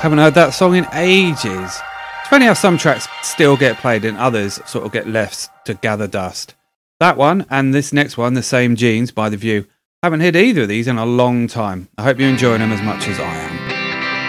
Haven't heard that song in ages. It's funny how some tracks still get played and others sort of get left to gather dust. That one and this next one, The Same Jeans by The View. Haven't heard either of these in a long time. I hope you're enjoying them as much as I am.